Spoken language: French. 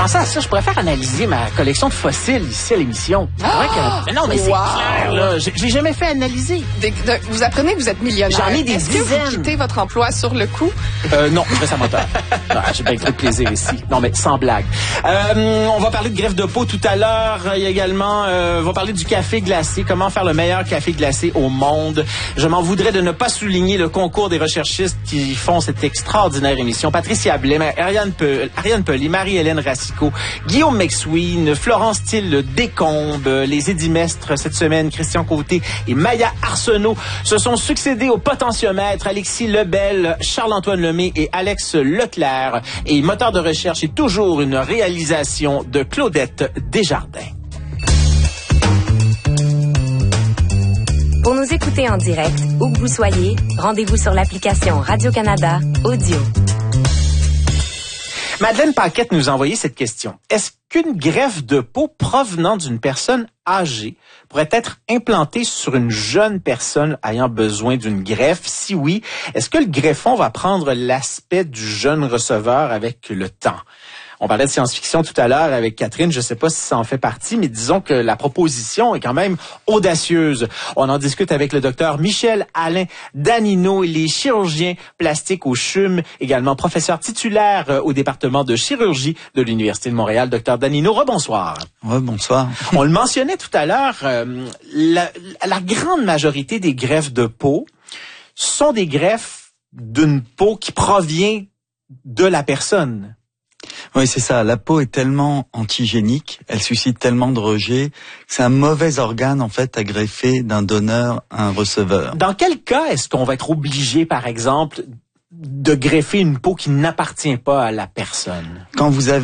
pensais à ça, je préfère analyser ma collection de fossiles ici à l'émission. Mais non, mais c'est clair, là. Je l'ai jamais fait analyser. Vous apprenez que vous êtes millionnaire. J'en ai des Est-ce dizaines. que vous quittez votre emploi sur le coup? Non, je reste amateur. J'ai bien trop de plaisir ici. Non, mais sans blague. On va parler de greffe de peau tout à l'heure. Il y a également, on va parler du café glacé. Comment faire le meilleur café glacé au monde. Je m'en voudrais de ne pas souligner le concours des recherchistes qui font cette extraordinaire émission. Patricia Blais, Ariane Pelly, Marie-Hélène Racicot, Guillaume McSween, Florence Thiel Descombes, les édimestres cette semaine, Christian Côté et Maya Arsenault se sont succédés au potentiomètre. Alexis Lebel, Charles-Antoine Lemay et Alex Leclerc. Et moteur de recherche est toujours une réalisation de Claudette Desjardins. Pour nous écouter en direct, où que vous soyez, rendez-vous sur l'application Radio-Canada Audio. Madeleine Paquette nous a envoyé cette question. Est-ce qu'une greffe de peau provenant d'une personne âgée pourrait être implantée sur une jeune personne ayant besoin d'une greffe? Si oui, est-ce que le greffon va prendre l'aspect du jeune receveur avec le temps? On parlait de science-fiction tout à l'heure avec Catherine. Je ne sais pas si ça en fait partie, mais disons que la proposition est quand même audacieuse. On en discute avec le docteur Michel-Alain Danino. Il est chirurgien plastique au CHUM, également professeur titulaire au département de chirurgie de l'Université de Montréal. Docteur Danino, rebonsoir. Bonsoir. On le mentionnait tout à l'heure, la grande majorité des greffes de peau sont des greffes d'une peau qui provient de la personne. Oui, c'est ça. La peau est tellement antigénique, elle suscite tellement de rejet, que c'est un mauvais organe, en fait, à greffer d'un donneur à un receveur. Dans quel cas est-ce qu'on va être obligé, par exemple, de greffer une peau qui n'appartient pas à la personne? Quand vous avez